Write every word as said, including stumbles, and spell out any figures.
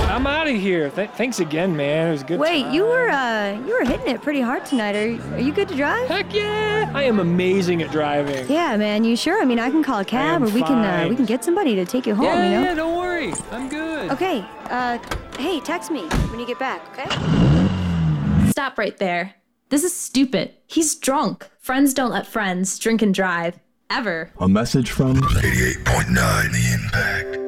I'm out of here. Th- thanks again, man. It was a good. Wait, time. you were uh, you were hitting it pretty hard tonight. Are are you good to drive? Heck yeah! I am amazing at driving. Yeah, man. You sure? I mean, I can call a cab, or we can uh, fine. we can get somebody to take you home. Yeah, you know? yeah. Don't worry. I'm good. Okay. Uh, hey, text me when you get back. Okay. Stop right there. This is stupid. He's drunk. Friends don't let friends drink and drive. Ever. A message from eighty-eight point nine The Impact.